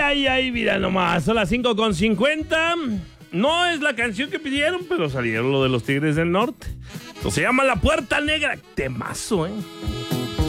ay, mira nomás, son las 5:50. No es la canción que pidieron, pero salieron lo de los Tigres del Norte. Esto se llama La Puerta Negra. Temazo, ¿eh?